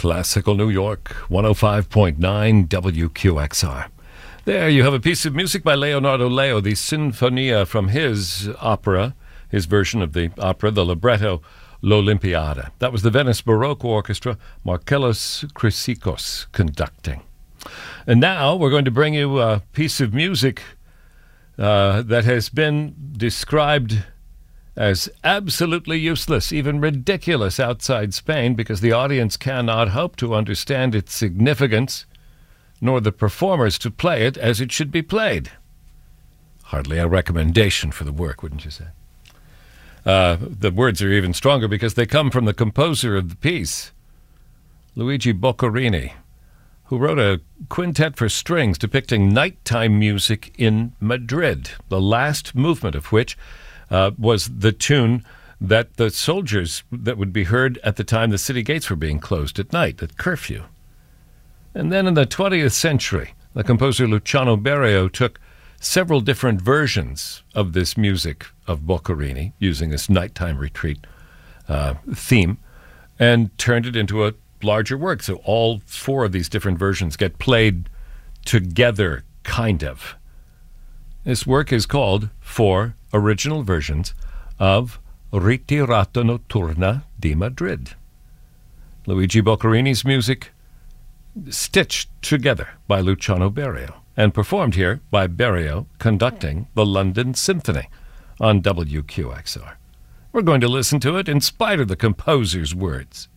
Classical New York, 105.9 WQXR. There you have a piece of music by Leonardo Leo, the Sinfonia from his opera, his version of the opera, the libretto, L'Olimpiade. That was the Venice Baroque Orchestra, Marcellos Chrysikos conducting. And now we're going to bring you a piece of music that has been described as absolutely useless, even ridiculous outside Spain, because the audience cannot hope to understand its significance, nor the performers to play it as it should be played. Hardly a recommendation for the work, wouldn't you say? The words are even stronger because they come from the composer of the piece, Luigi Boccherini, who wrote a quintet for strings depicting nighttime music in Madrid, the last movement of which was the tune that the soldiers that would be heard at the time the city gates were being closed at night, at curfew. And then in the 20th century, the composer Luciano Berio took several different versions of this music of Boccherini, using this nighttime retreat theme, and turned it into a larger work. So all four of these different versions get played together, kind of. This work is called Four Original Versions of Ritirata Notturna di Madrid. Luigi Boccherini's music stitched together by Luciano Berio and performed here by Berio conducting the London Symphony on WQXR. We're going to listen to it in spite of the composer's words.